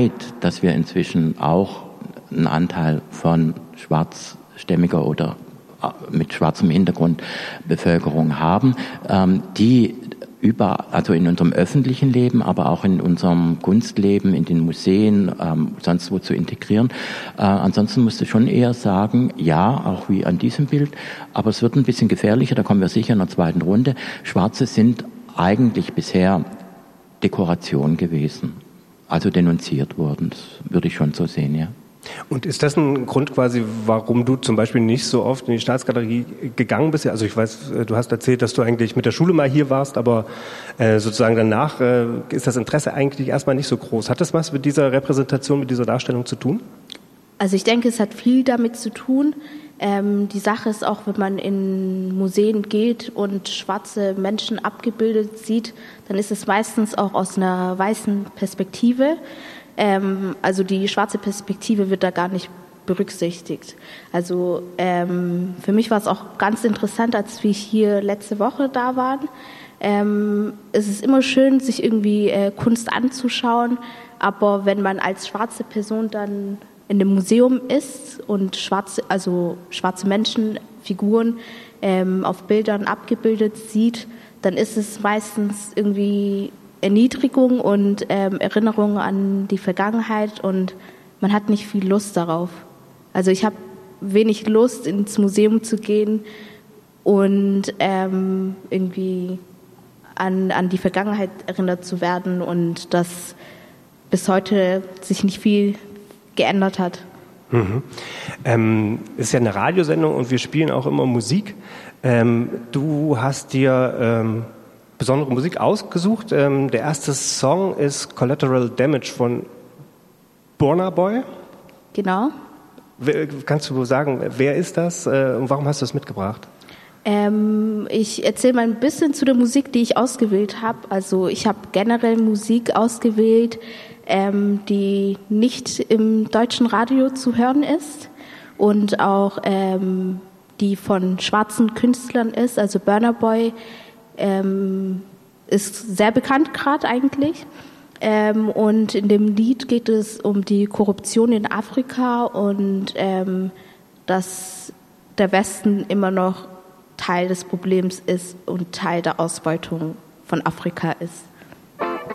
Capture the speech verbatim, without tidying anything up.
Leid, dass wir inzwischen auch einen Anteil von schwarzstämmiger oder mit schwarzem Hintergrund Bevölkerung haben, ähm, die über, also in unserem öffentlichen Leben, aber auch in unserem Kunstleben, in den Museen, ähm, sonst wo zu integrieren. Äh, ansonsten musst du schon eher sagen, ja, auch wie an diesem Bild, aber es wird ein bisschen gefährlicher, da kommen wir sicher in der zweiten Runde. Schwarze sind eigentlich bisher Dekoration gewesen, also denunziert wurden, das würde ich schon so sehen, ja. Und ist das ein Grund quasi, warum du zum Beispiel nicht so oft in die Staatsgalerie gegangen bist? Also ich weiß, du hast erzählt, dass du eigentlich mit der Schule mal hier warst, aber äh, sozusagen danach äh, ist das Interesse eigentlich erstmal nicht so groß. Hat das was mit dieser Repräsentation, mit dieser Darstellung zu tun? Also ich denke, es hat viel damit zu tun. Ähm, die Sache ist auch, wenn man in Museen geht und schwarze Menschen abgebildet sieht, dann ist es meistens auch aus einer weißen Perspektive. Ähm, also die schwarze Perspektive wird da gar nicht berücksichtigt. Also ähm, für mich war es auch ganz interessant, als wir hier letzte Woche da waren. Ähm, es ist immer schön, sich irgendwie äh, Kunst anzuschauen, aber wenn man als schwarze Person dann in dem Museum ist und schwarze, also schwarze Menschenfiguren ähm, auf Bildern abgebildet sieht, dann ist es meistens irgendwie Erniedrigung und ähm, Erinnerung an die Vergangenheit und man hat nicht viel Lust darauf. Also ich habe wenig Lust, ins Museum zu gehen und ähm, irgendwie an, an die Vergangenheit erinnert zu werden und dass bis heute sich nicht viel geändert hat. Mhm. Ähm, ist ja eine Radiosendung und wir spielen auch immer Musik. Ähm, du hast dir ähm besondere Musik ausgesucht. Ähm, der erste Song ist Collateral Damage von Burna Boy. Genau. Wer, kannst du sagen, wer ist das äh, und warum hast du das mitgebracht? Ähm, ich erzähle mal ein bisschen zu der Musik, die ich ausgewählt habe. Also ich habe generell Musik ausgewählt, ähm, die nicht im deutschen Radio zu hören ist und auch ähm, die von schwarzen Künstlern ist. Also Burna Boy Ähm, ist sehr bekannt gerade eigentlich. Ähm, und in dem Lied geht es um die Korruption in Afrika und ähm, dass der Westen immer noch Teil des Problems ist und Teil der Ausbeutung von Afrika ist.